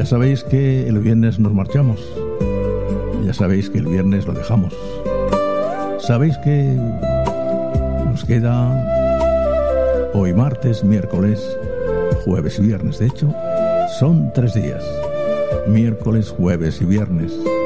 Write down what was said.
Ya sabéis que el viernes nos marchamos. Ya sabéis que el viernes lo dejamos. Sabéis que nos queda hoy martes, miércoles, jueves y viernes. De hecho, son 3 días. Miércoles, jueves y viernes.